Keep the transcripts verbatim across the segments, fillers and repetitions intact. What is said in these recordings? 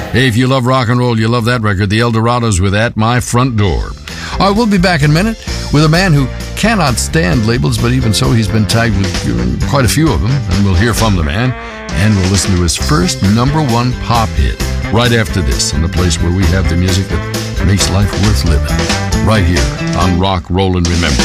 Hey, if you love rock and roll, you love that record. The Eldorados with At My Front Door. All right, we'll be back in a minute with a man who cannot stand labels, but even so, he's been tagged with quite a few of them, and we'll hear from the man, and we'll listen to his first number one pop hit right after this, in the place where we have the music that makes life worth living, right here on Rock, Roll, and Remember.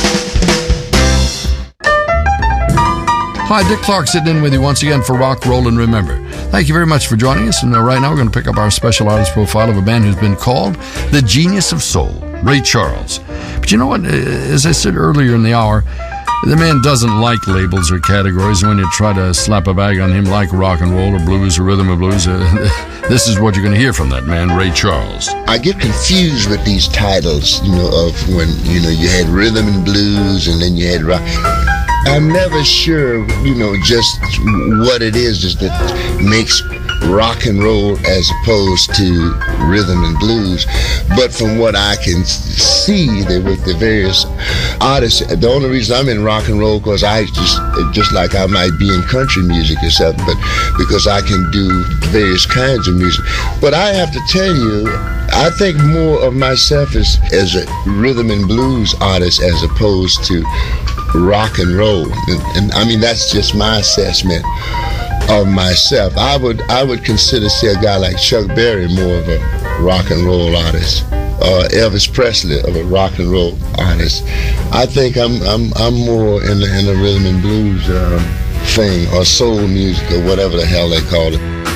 Hi, Dick Clark sitting in with you once again for Rock, Roll, and Remember. Thank you very much for joining us. And uh, right now we're going to pick up our special artist profile of a man who's been called the genius of soul, Ray Charles. But you know what? As I said earlier in the hour, the man doesn't like labels or categories. And when you try to slap a bag on him like rock and roll or blues or rhythm or blues, uh, this is what you're going to hear from that man, Ray Charles. I get confused with these titles, you know, of when, you know, you had rhythm and blues and then you had rock. I'm never sure, you know, just what it is just that makes rock and roll as opposed to rhythm and blues. But from what I can see, they with the various artists, the only reason I'm in rock and roll because I just, just like I might be in country music or something, but because I can do various kinds of music. But I have to tell you, I think more of myself as, as a rhythm and blues artist as opposed to rock and roll. And, and I mean, that's just my assessment of myself. I would I would consider, say, a guy like Chuck Berry more of a rock and roll artist, or Elvis Presley of a rock and roll artist. I think I'm I'm I'm more in the in the rhythm and blues um, thing, or soul music, or whatever the hell they call it.